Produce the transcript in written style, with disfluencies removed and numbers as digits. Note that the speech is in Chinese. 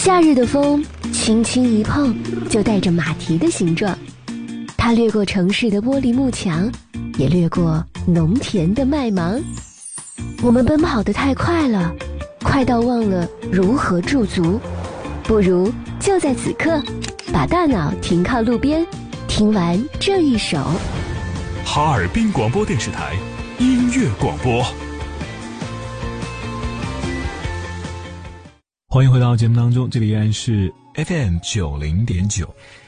夏日的风轻轻一碰，就带着马蹄的形状。它掠过城市的玻璃幕墙，也掠过农田的麦芒。我们奔跑得太快了，快到忘了如何驻足。不如就在此刻，把大脑停靠路边，听完这一首哈尔滨广播电视台音乐广播。欢迎回到节目当中，这里依然是 FM 90.9